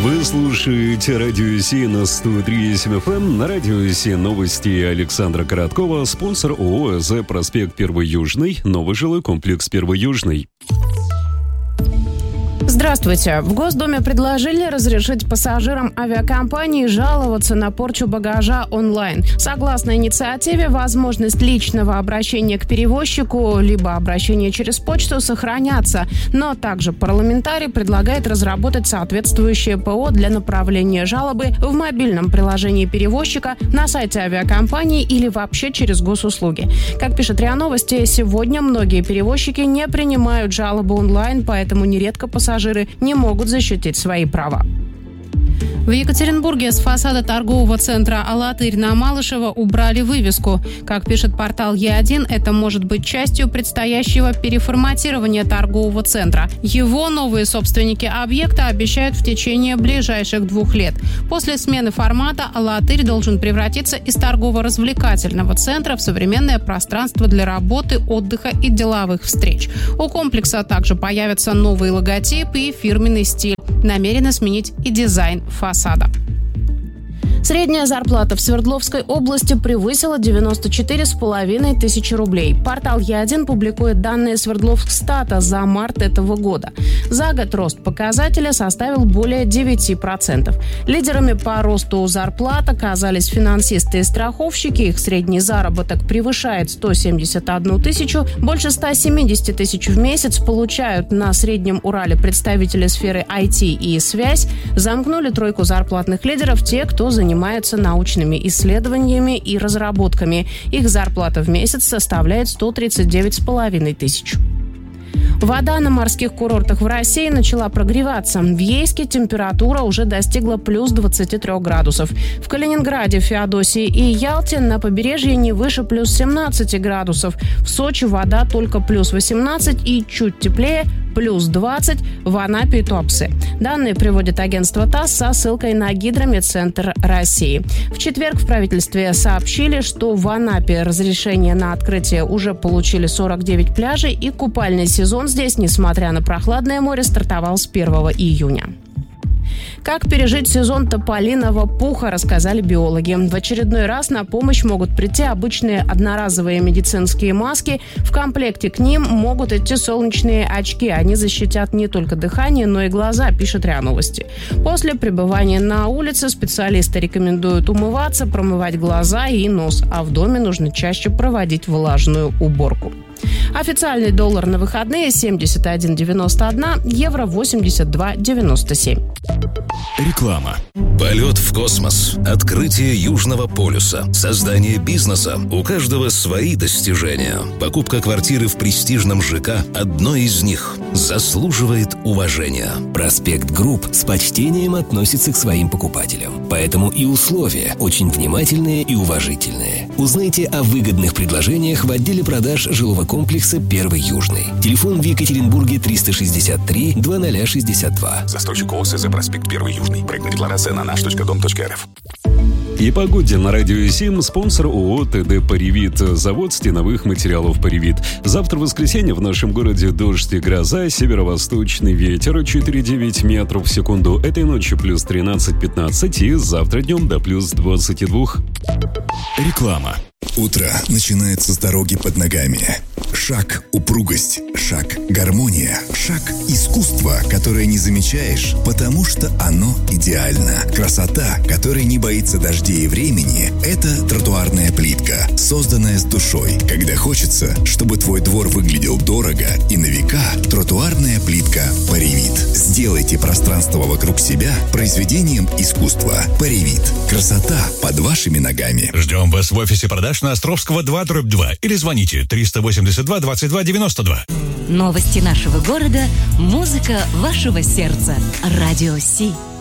Вы слушаете Радио Си на 103.7 FM. На Радио Си новости Александра Короткова. Спонсор ООО «ЭЗ», проспект 1 Южный, новый жилой комплекс 1 Южный. Здравствуйте. В Госдуме предложили разрешить пассажирам авиакомпаний жаловаться на порчу багажа онлайн. Согласно инициативе, возможность личного обращения к перевозчику либо обращения через почту сохранятся. Но также парламентарий предлагает разработать соответствующее ПО для направления жалобы в мобильном приложении перевозчика, на сайте авиакомпании или вообще через госуслуги. Как пишет РИА Новости, сегодня многие перевозчики не принимают жалобы онлайн, поэтому нередко пассажиры не могут защитить свои права. В Екатеринбурге с фасада торгового центра «Алатырь» на Малышева убрали вывеску. Как пишет портал Е1, это может быть частью предстоящего переформатирования торгового центра. Его новые собственники объекта обещают в течение ближайших 2 лет. После смены формата «Алатырь» должен превратиться из торгово-развлекательного центра в современное пространство для работы, отдыха и деловых встреч. У комплекса также появятся новые логотипы и фирменный стиль. Намерены сменить и дизайн фасада. Средняя зарплата в Свердловской области превысила 94,5 тысячи рублей. Портал Е1 публикует данные Свердловстата за март этого года. За год рост показателя составил более 9%. Лидерами по росту зарплат оказались финансисты и страховщики. Их средний заработок превышает 171 тысячу. Больше 170 тысяч в месяц получают на Среднем Урале представители сферы IT и связь. Замкнули тройку зарплатных лидеров те, кто занимается научными исследованиями и разработками. Их зарплата в месяц составляет 139,5 тысяч. Вода на морских курортах в России начала прогреваться. В Ейске температура уже достигла плюс 23 градусов. В Калининграде, Феодосии и Ялте на побережье не выше плюс 17 градусов. В Сочи вода только плюс 18 и чуть теплее плюс 20 в Анапе и Туапсе. Данные приводит агентство ТАСС со ссылкой на Гидрометцентр России. В четверг в правительстве сообщили, что в Анапе разрешение на открытие уже получили 49 пляжей, и купальный сезон здесь, несмотря на прохладное море, стартовал с 1 июня. Как пережить сезон тополиного пуха, рассказали биологи. В очередной раз на помощь могут прийти обычные одноразовые медицинские маски. В комплекте к ним могут идти солнечные очки. Они защитят не только дыхание, но и глаза, пишет РИА Новости. После пребывания на улице специалисты рекомендуют умываться, промывать глаза и нос. А в доме нужно чаще проводить влажную уборку. Официальный доллар на выходные 71,91, евро 82,97. Реклама. Полет в космос, открытие Южного полюса, создание бизнеса. У каждого свои достижения. Покупка квартиры в престижном ЖК – одно из них. Заслуживает уважения. Проспект Групп с почтением относится к своим покупателям. Поэтому и условия очень внимательные и уважительные. Узнайте о выгодных предложениях в отделе продаж жилого комплекса 1 Южный. Телефон в Екатеринбурге 363 2062. Застройщик ООО «ЭЗ», проспект 1 Южный. Проектная декларация на наш.дом.рф. И погоде на Радио 7 спонсор ООО «ТД Паривит», завод стеновых материалов «Паривит». Завтра воскресенье в нашем городе дождь и гроза, северо-восточный ветер 4,9 метров в секунду. Этой ночью плюс 13-15 и завтра днем до плюс 22. Реклама. Утро начинается с дороги под ногами. Шаг – упругость, шаг – гармония, шаг – искусство, которое не замечаешь, потому что оно идеально. Красота, которая не боится дождей и времени – это тротуарная плитка, созданная с душой. Когда хочется, чтобы твой двор выглядел дорого и на века, тротуарная плитка Паривит. Сделайте пространство вокруг себя произведением искусства. Паривит. Красота под вашими ногами. Ждем вас в офисе продаж на Островского 2/2 или звоните 382 22 92. Новости нашего города, музыка вашего сердца. Радио Си.